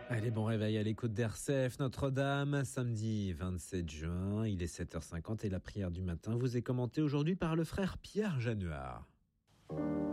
Allez, bon réveil à l'écoute d'RCF Notre-Dame, samedi 27 juin, il est 7h50 et la prière du matin vous est commentée aujourd'hui par le frère Pierre Januard.